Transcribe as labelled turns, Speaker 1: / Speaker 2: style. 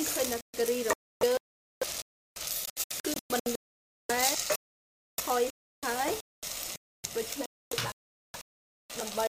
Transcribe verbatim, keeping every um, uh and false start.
Speaker 1: ឃើញតែការីរបស់យើងគឺមិនដែរថយហើយដូច្នេះដើម្បី